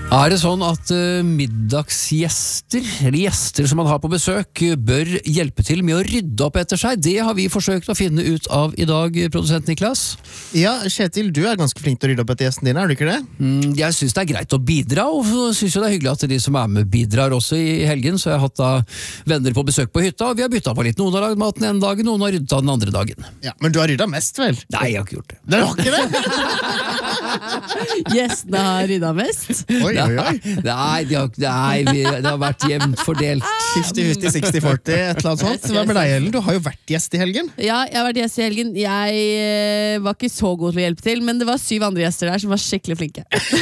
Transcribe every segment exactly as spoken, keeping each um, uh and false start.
Er det sånn at uh, middagsgjester, eller gjester som man har på besøk, bør hjelpe til med å rydde opp etter seg? Det har vi forsøkt å finne ut av i dag, produsent Niklas. Ja, Kjetil, du er ganske flink til å rydde opp etter gjesten din, er du ikke det? Mm, jeg synes det er greit å bidra, og synes jo det er hyggelig at de som er med bidrar også i helgen, så jeg har hatt da venner på besøk på hytta, og vi har byttet på litt. Noen har lagd maten en dag, noen har ryddet av den andre dagen. Ja, men du har ryddet mest, vel? Nei, jeg har ikke gjort det. Det har ikke det? Gjestene har ryddet mest. Oi, oi, oi. Nei, de har, nei vi, det har vært jevnt fordelt. fifty fifty, sixty forty, et eller annet sånt. Hva med deg, Ellen? Du har jo vært gjest i helgen. Ja, jeg har vært gjest i helgen. Jeg eh, var ikke så god til å hjelpe til, men det var syv andre gjester der som var skikkelig flinke.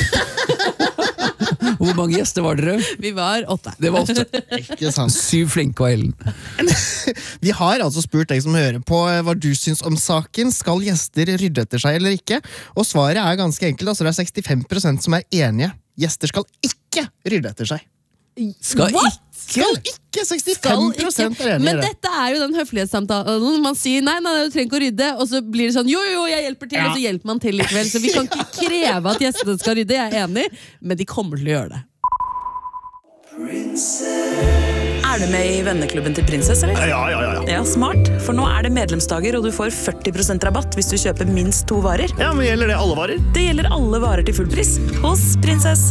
Hvor mange gjester var dere? Vi var åtte. Det var åtte. Ikke sant. Syv flinke og Ellen. Vi har altså spurt deg som hører på hva du syns om saken. Skal gjester rydde etter seg eller ikke? Og svaret er ganske enkelt, altså det er sekstifem prosent som er enige. Gjester skal ikke rydde etter seg. Skal What? ikke? Skal ikke, sekstifem prosent er enige. Men dette er jo den høflighetssamtalen. Man sier nei, nei, du trenger ikke å rydde, og så blir det sånn jo, jo, jeg hjelper til, Ja. og så hjelper man til likevel. Så vi kan ikke kreve at gjestene skal rydde, jeg er enig, men de kommer til å gjøre det. Er du med i venneklubben til Princess, eller? Ja, ja, ja, ja. Ja, smart. For nå er det medlemsdager, og du får førti prosent rabatt hvis du kjøper minst to varer. Ja, men gjelder det alle varer? Det gjelder alle varer til full pris hos Princess.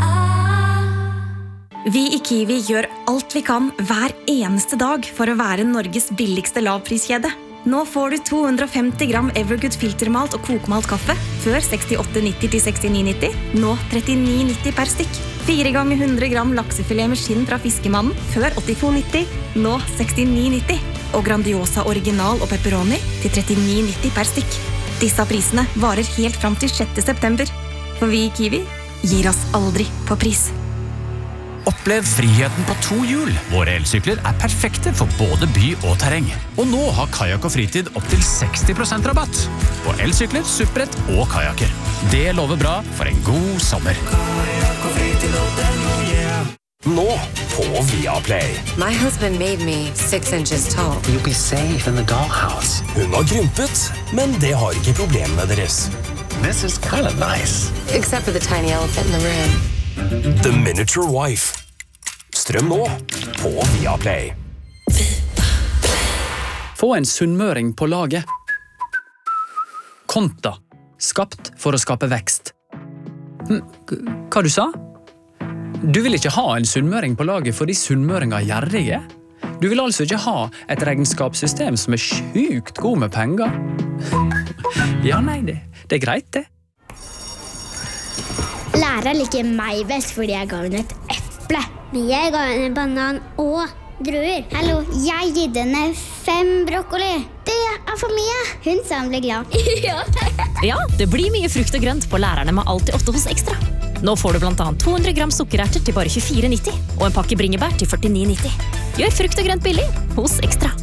Vi i Kiwi gjør alt vi kan hver eneste dag for å være Norges billigste lavpriskjede. Nå får du to hundre og femti gram Evergood filtermalt og kokmalt kaffe før sekstiåtte nitti til sekstini nitti, nå trettini nitti per stykk. Fire ganger hundre gram laksefilet med skinn fra Fiskemannen før åttito nitti, nå sekstini nitti. Og Grandiosa original og pepperoni til trettini nitti per stykk. Disse prisene varer helt fram til sjette september. For vi i Kiwi gir oss aldri på pris. Opplev friheten på to hjul. Våre elsykler er perfekte for både by og terreng. Og nå har Kajak og Fritid opp til seksti prosent rabatt på elsykler, supprett og kajaker. Det lover bra for en god sommer. Nå på Viaplay. My husband made me six inches tall. You'll be safe in the dollhouse. Hun har krympet, men det har ikke problemene deres. This is kind of nice. Except for the tiny elephant in the room. The Miniature Wife. Strøm nå på Viaplay. Få en sunnmøring på laget. Konta. Skapt for å skape vekst. Hva du sa? Du vil ikke ha en sunnmøring på laget fordi sunnmøringer er gjerrige? Du vil altså ikke ha et regnskapssystem som er sjukt god med penger? Ja, nei, det, det er greit det. Læreren liker meg best fordi jeg ga henne et eple. Men jeg ga henne en banan og druer. Hallo, jeg gitt henne fem brokkoli. Det er for mye. Hun sa hun ble glad. Ja. Ja, det blir mye frukt og grønt på lærerne med alltid åtte hos Ekstra. Nå får du blant annet to hundre gram sukkererter til bare tjuefire nitti og en pakke bringebær til førtini nitti. Gjør frukt og grønt billig hos Ekstra.